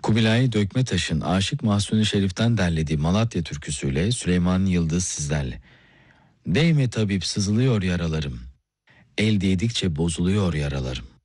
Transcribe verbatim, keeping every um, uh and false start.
Kubilay Dökmetaş'ın Aşık Mahsuni Şerif'ten derlediği Malatya türküsüyle Süleyman Yıldız sizlerle. Değme tabip sızılıyor yaralarım, el değdikçe bozuluyor yaralarım.